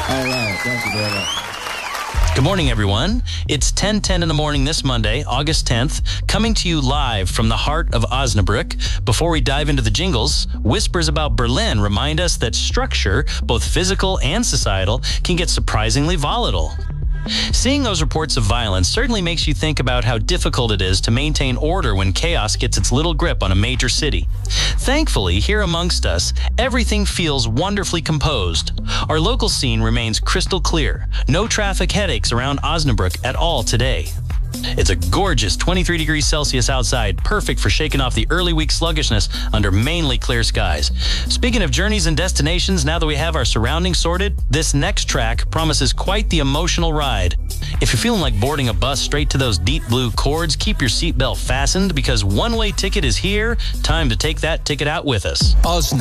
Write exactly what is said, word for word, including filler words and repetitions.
All right. Thank you very much. Good morning, everyone. It's ten ten in the morning this Monday, August tenth, coming to you live from the heart of Osnabrück. Before we dive into the jingles, whispers about Berlin remind us that structure, both physical and societal, can get surprisingly volatile. Seeing those reports of violence certainly makes you think about how difficult it is to maintain order when chaos gets its little grip on a major city. Thankfully, here amongst us, everything feels wonderfully composed. Our local scene remains crystal clear. No traffic headaches around Osnabrück at all today. It's a gorgeous twenty-three degrees Celsius outside, perfect for shaking off the early week sluggishness under mainly clear skies. Speaking of journeys and destinations, now that we have our surroundings sorted, this next track promises quite the emotional ride. If you're feeling like boarding a bus straight to those deep blue cords, keep your seatbelt fastened because one-way ticket is here. Time to take that ticket out with us.